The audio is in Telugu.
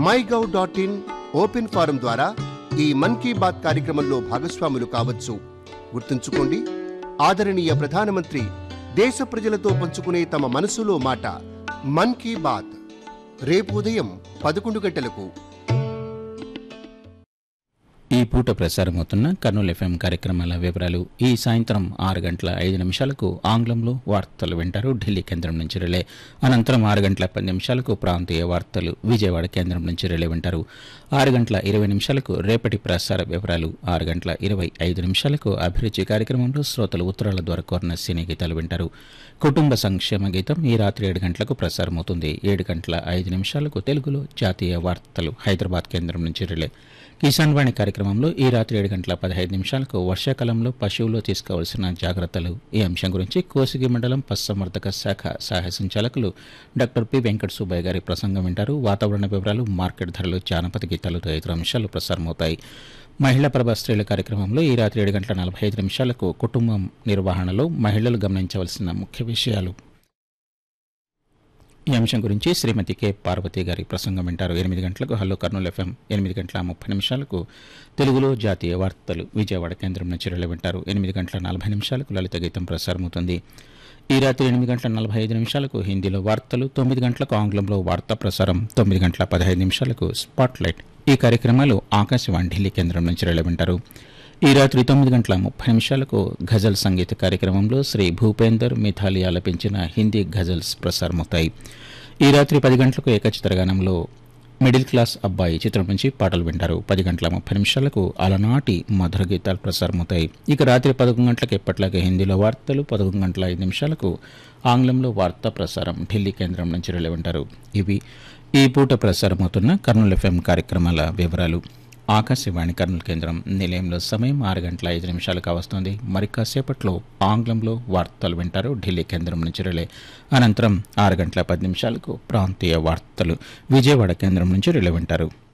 mygov.in ఓపెన్ ఫారం ద్వారా ఈ మన్ కీ బాత్ కార్యక్రమంలో భాగస్వాములు కావచ్చు. గుర్తుంచుకోండి, ఆదరణీయ ప్రధానమంత్రి దేశ ప్రజలతో పంచుకునే తమ మనసులో మాట మన్ కీ బాత్ రేపు ఉదయం 11 గంటలకు. ఈ పూట ప్రసారమవుతున్న కర్నూలు ఎఫ్ఎం కార్యక్రమాల వివరాలు. ఈ సాయంత్రం 6:05 ఆంగ్లంలో వార్తలు వింటారు ఢిల్లీ కేంద్రం నుంచి రిలే. అనంతరం 6:10 ప్రాంతీయ వార్తలు విజయవాడ కేంద్రం నుంచి రిలే వింటారు. 6:20 రేపటి ప్రసార వివరాలు. 6:25 అభిరుచి కార్యక్రమంలో శ్రోతలు ఉత్తరాల ద్వారా కోరిన సినీ గీతాలు వింటారు. కుటుంబ సంక్షేమ గీతం ఈ రాత్రి 7 గంటలకు ప్రసారమవుతుంది. 7:05 తెలుగులో జాతీయ వార్తలు హైదరాబాద్ కేంద్రం నుంచి రిలే. కిసాన్ వాణి కార్యక్రమంలో ఈ రాత్రి 7:15 వర్షాకాలంలో పశువులు తీసుకోవాల్సిన జాగ్రత్తలు ఈ అంశం గురించి కోసిగి మండలం పశుసంవర్ధక శాఖ సహాయ సంచాలకులు డాక్టర్ పి వెంకట సుబ్బయ్య గారి ప్రసంగం వింటారు. వాతావరణ వివరాలు, మార్కెట్ ధరలు, జానపద గీతాలు తదితర అంశాలు ప్రసారమవుతాయి. మహిళా ప్రభా స్త్రీల కార్యక్రమంలో ఈ రాత్రి 7:45 కుటుంబం నిర్వహణలో మహిళలు గమనించవలసిన ముఖ్య విషయాలు ఈ అంశం గురించి శ్రీమతి కె పార్వతి గారి ప్రసంగం వింటారు. 8 గంటలకు హలో కర్నూలు ఎఫ్ఎం. 8:30 తెలుగులో జాతీయ వార్తలు విజయవాడ కేంద్రం నుంచి రిలే వింటారు. 8:40 లలిత గీతం ప్రసారమవుతుంది. ఈ రాత్రి 8:45 హిందీలో వార్తలు. 9 గంటలకు ఆంగ్లంలో వార్తా ప్రసారం. 9:15 స్పాట్ లైట్. ఈ కార్యక్రమాలు ఆకాశవాణి ఢిల్లీ కేంద్రం నుంచి రిలే వింటారు. ఈ రాత్రి 9:30 గజల్ సంగీత కార్యక్రమంలో శ్రీ భూపేందర్ మిథాలి ఆలపించిన హిందీ గజల్స్ ప్రసారమవుతాయి. ఈ రాత్రి 10 గంటలకు ఏకచిత్రగానంలో మిడిల్ క్లాస్ అబ్బాయి చిత్రం నుంచి పాటలు వింటారు. 10:30 అలనాటి మధుర గీతాలు ప్రసారమవుతాయి. ఇక రాత్రి 11 గంటలకు ఎప్పట్లాగే హిందీలో వార్తలు. 11:05 ఆంగ్లంలో వార్తా ప్రసారం ఢిల్లీ కేంద్రం నుంచి రిలే వింటారు. ఇవి ఈ పూట ప్రసారమవుతున్న కర్నూలు ఎఫ్ఎం కార్యక్రమాల వివరాలు. ఆకాశవాణి కర్నూలు కేంద్రం నిలయంలో సమయం 6:05 కావస్తోంది. మరి కాసేపట్లో ఆంగ్లంలో వార్తలు వింటారు ఢిల్లీ కేంద్రం నుంచి రిలే. అనంతరం 6:10 ప్రాంతీయ వార్తలు విజయవాడ కేంద్రం నుంచి రిలే వింటారు.